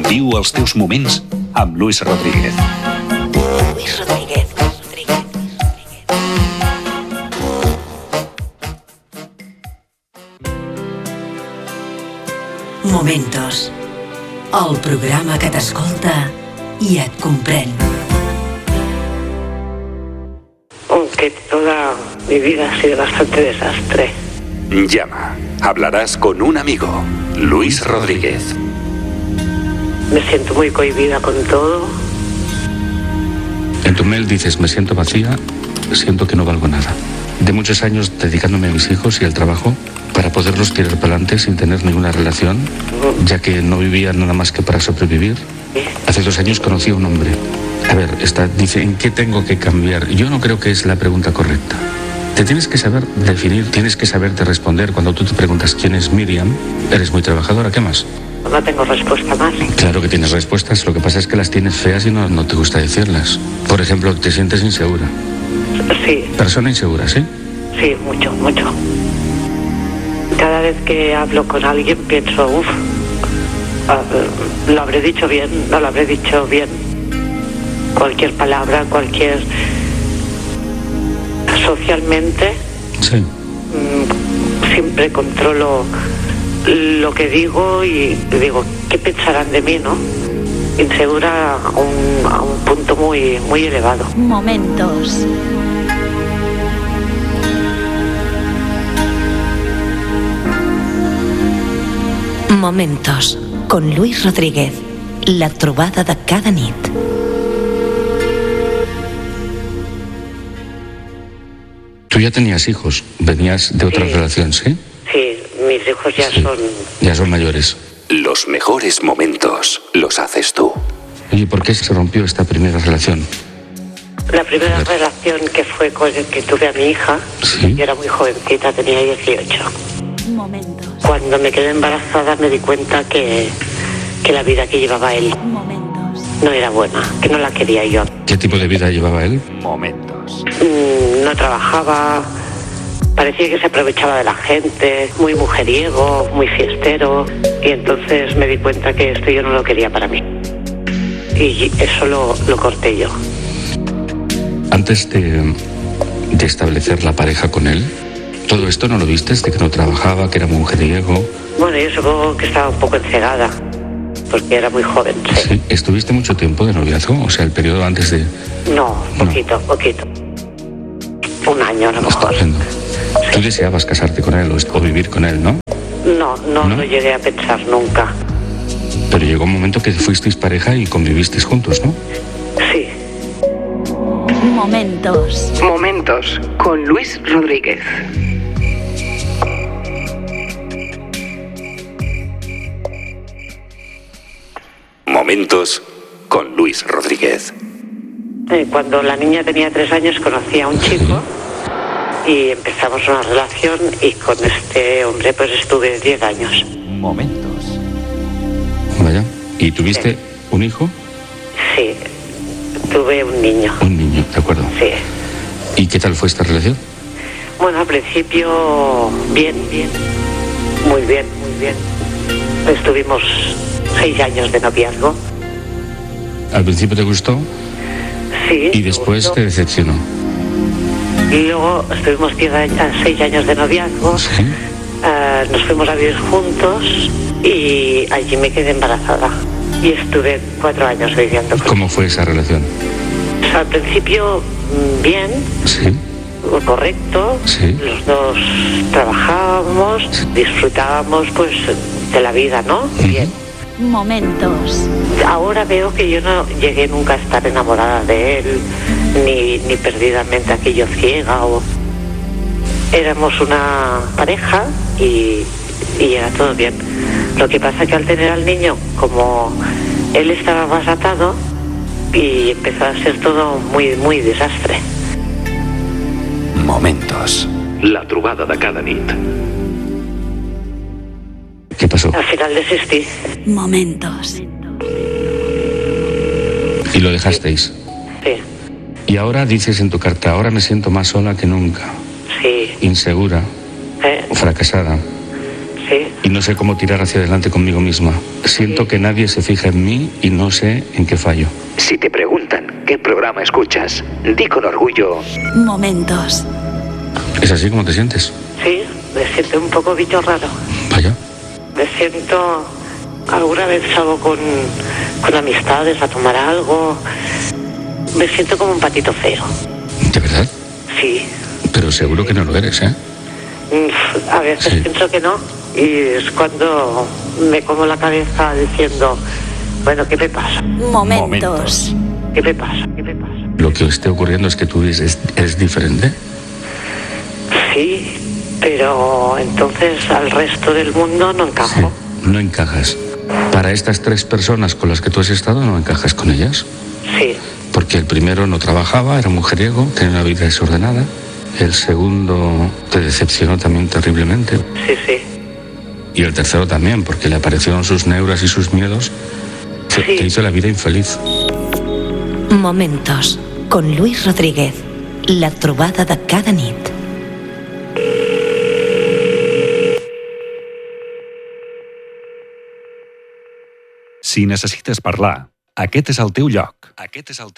Viu els teus moments amb Luis Rodríguez. Luis Rodríguez. Momentos. El programa que t'escolta i et comprèn. Aunque toda mi vida ha sido bastante desastre. Llama. Hablarás con un amigo. Luis Rodríguez. Me siento muy cohibida con todo. En tu mail dices, me siento vacía, siento que no valgo nada. De muchos años dedicándome a mis hijos y al trabajo para poderlos tirar para adelante sin tener ninguna relación, ya que no vivía nada más que para sobrevivir. Hace 2 años conocí a un hombre. A ver, dice, ¿en qué tengo que cambiar? Yo no creo que es la pregunta correcta. Te tienes que saber definir, tienes que saberte responder. Cuando tú te preguntas quién es Miriam, eres muy trabajadora, ¿qué más? No tengo respuesta más. Claro que tienes respuestas, lo que pasa es que las tienes feas y no te gusta decirlas. Por ejemplo, te sientes insegura. Sí. Persona insegura, ¿sí? Sí, mucho, mucho. Cada vez que hablo con alguien pienso, lo habré dicho bien, no lo habré dicho bien. Cualquier palabra, socialmente, sí. Siempre controlo lo que digo y digo, ¿qué pensarán de mí, no? Insegura a un punto muy, muy elevado. Momentos. Momentos, con Luis Rodríguez. La trobada de cada nit. Tú ya tenías hijos, venías de otra relación, ¿sí? Sí, mis hijos ya son mayores. Los mejores momentos los haces tú. Oye, ¿por qué se rompió esta primera relación? La primera relación que fue con el que tuve a mi hija, ¿sí? Yo era muy jovencita, tenía 18. Momentos. Cuando me quedé embarazada me di cuenta que la vida que llevaba él no era buena, que no la quería yo. ¿Qué tipo de vida llevaba él? Momentos. No trabajaba, parecía que se aprovechaba de la gente, muy mujeriego, muy fiestero, y entonces me di cuenta que esto yo no lo quería para mí. Y eso lo corté yo. Antes de establecer la pareja con él, ¿todo esto no lo viste? De que no trabajaba, que era mujeriego. Bueno, yo supongo que estaba un poco encegada, porque era muy joven. Sí. ¿Estuviste mucho tiempo de noviazgo? O sea, el periodo antes de... No, poquito. 1 año a lo mejor. Estupendo. Tú deseabas casarte con él o vivir con él, ¿no? No lo llegué a pensar nunca. Pero llegó un momento que fuisteis pareja y convivisteis juntos, ¿no? Sí. Momentos. Momentos con Luis Rodríguez. Momentos con Luis Rodríguez. Cuando la niña tenía 3 años conocí a un chico y empezamos una relación y con este hombre pues estuve 10 años. Momentos. Vaya. ¿Y tuviste un hijo? Sí, tuve un niño. Un niño, de acuerdo. Sí. ¿Y qué tal fue esta relación? Bueno, al principio bien. Muy bien. Estuvimos 6 años de noviazgo. ¿Al principio te gustó? Sí. ¿Y después te decepcionó? Y luego estuvimos 6 años de noviazgo. Sí. Nos fuimos a vivir juntos y allí me quedé embarazada. Y estuve 4 años viviendo con él. ¿Cómo fue esa relación? Al principio, bien. Sí. Correcto. Sí. Los dos trabajábamos, disfrutábamos pues de la vida, ¿no? Bien. Momentos. Ahora veo que yo no llegué nunca a estar enamorada de él, ni perdidamente aquello ciega. Éramos una pareja y era todo bien. Lo que pasa que al tener al niño, como él estaba más atado, y empezó a ser todo muy, muy desastre. Momentos. La trobada de cada nit. ¿Qué pasó? Al final desistí. Momentos. ¿Y lo dejasteis? Sí, Y ahora dices en tu carta, ahora me siento más sola que nunca, sí, insegura, fracasada. sí. y no sé cómo tirar hacia adelante conmigo misma. Siento que nadie se fija en mí y no sé en qué fallo. Si te preguntan qué programa escuchas, di con orgullo. Momentos. ¿Es así como te sientes? Sí, me siento un poco bicho raro. Vaya. Me siento... Alguna vez salgo con amistades a tomar algo. Me siento como un patito feo. ¿De verdad? Sí. Pero seguro que no lo eres, ¿eh? A veces Sí. pienso que no. Y es cuando me como la cabeza diciendo, bueno, ¿qué me pasa? Momentos. ¿Qué me pasa? ¿Qué me pasa? Lo que esté ocurriendo es que tú eres diferente. Sí, pero entonces al resto del mundo no Sí, encajo. no encajas. Para estas 3 personas con las que tú has estado, no encajas con ellas. Sí, Porque el primero no trabajaba, era mujeriego, tenía una vida desordenada. El segundo te decepcionó también terriblemente. sí, sí. Y el tercero también, porque le aparecieron sus neuras y sus miedos. Sí. Te hizo la vida infeliz. Momentos. Con Luis Rodríguez. La trobada de cada nit. Si necessites parlar, aquest és el teu lloc. Aquest és el teu